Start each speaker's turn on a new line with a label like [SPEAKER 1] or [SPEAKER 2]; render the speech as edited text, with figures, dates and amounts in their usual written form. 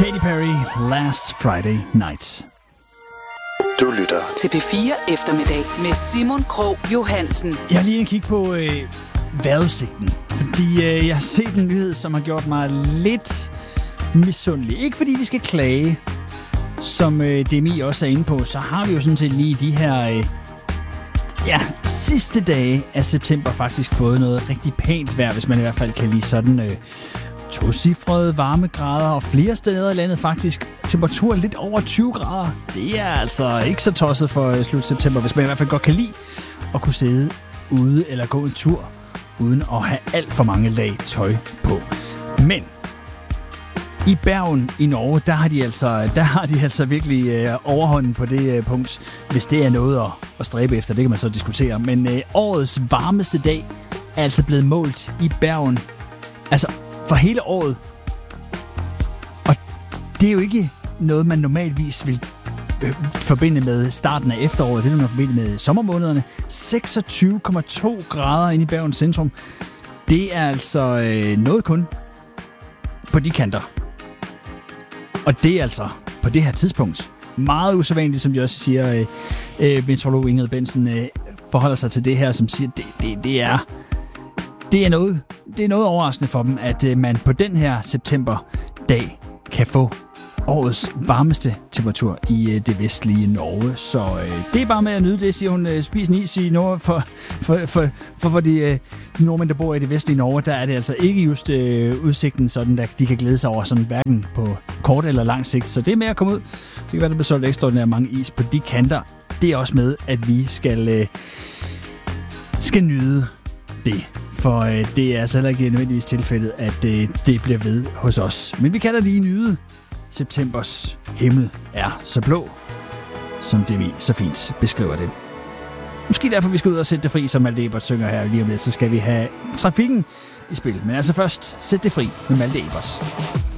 [SPEAKER 1] Katy Perry, Last Friday Night.
[SPEAKER 2] Du lytter
[SPEAKER 3] til P4 Eftermiddag med Simon Krog Johansen.
[SPEAKER 1] Jeg har lige en kig på vejrudsigten, fordi jeg har set en nyhed, som har gjort mig lidt misundelig. Ikke fordi vi skal klage, som DMI også er inde på, så har vi jo sådan set lige de her sidste dage af september faktisk fået noget rigtig pænt vejr, hvis man i hvert fald kan lide sådan tocifrede varmegrader, og flere steder i landet faktisk temperaturer lidt over 20 grader. Det er altså ikke så tosset for slut september, hvis man i hvert fald godt kan lide at kunne sidde ude eller gå en tur, uden at have alt for mange lag tøj på. Men i Bergen i Norge, der har de altså virkelig overhånden på det punkt, hvis det er noget at stræbe efter, det kan man så diskutere. Men årets varmeste dag er altså blevet målt i Bergen, altså for hele året. Og det er jo ikke noget, man normalvis vil forbinde med starten af efteråret. Det er noget, man forbinder med sommermånederne. 26,2 grader inde i Bergens centrum. Det er altså noget kun på de kanter. Og det er altså på det her tidspunkt meget usædvanligt, som de også siger, meteorolog Ingrid Benson forholder sig til det her, som siger, det er noget overraskende for dem, at man på den her septemberdag kan få årets varmeste temperatur i det vestlige Norge. Så det er bare med at nyde det, siger hun. Spis en is i Norge, for de nordmænd, der bor i det vestlige Norge, der er det altså ikke just udsigten, sådan at de kan glæde sig over sådan hverken på kort eller lang sigt. Så det er med at komme ud. Det kan være, der bliver solgt ekstraordinært mange is på de kanter. Det er også med, at vi skal nyde det. For det er altså heller ikke nødvendigvis tilfældet, at det bliver ved hos os. Men vi kan da lige nyde. Septembers himmel er så blå, som det vi så fint beskriver det. Måske derfor vi skal ud og sætte det fri, som Malte Ebert synger her lige om lidt, så skal vi have trafikken i spil. Men altså først, sæt det fri med Malte Ebert.